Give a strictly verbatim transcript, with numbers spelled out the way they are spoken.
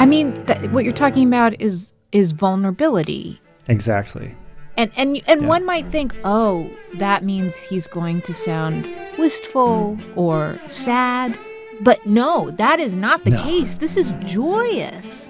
I mean, th- what you're talking about is is vulnerability. Exactly. And and and Yeah. one might think, oh, that means he's going to sound wistful or sad. But no, that is not the No. case. This is joyous.